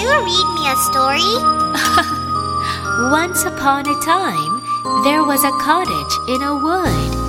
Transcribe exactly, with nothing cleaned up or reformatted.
you read me a story? Once upon a time, there was a cottage in a wood.